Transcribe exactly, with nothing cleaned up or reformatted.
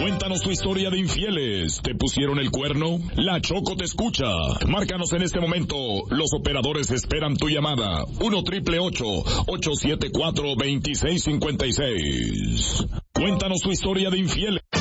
Cuéntanos tu historia de infieles. ¿Te pusieron el cuerno? La Choco te escucha. Márcanos en este momento. Los operadores esperan tu llamada. uno triple ocho, ocho siete cuatro, dos seis cinco seis. Cuéntanos tu historia de infieles.